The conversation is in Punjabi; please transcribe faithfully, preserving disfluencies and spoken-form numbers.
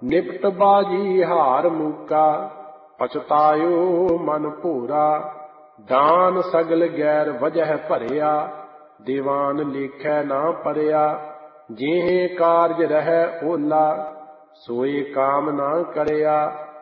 ਨਿਪਟ ਬਾਜੀ ਹਾਰ ਮੂਕਾ, ਪਛਤਾਇਓ ਮਨ ਭੋਰਾ। ਦਾਨ ਸਗਲ ਗੈਰ ਵਜਹ ਭਰਿਆ, ਦੀਵਾਨ ਲੇਖੈ ਨਾ ਪਰਿਆ। ਜਿਹੇ ਕਾਰਜ ਰਹਿ ਓਲਾ, ਸੋਏ ਕਾਮ ਨਾ ਕਰਿਆ।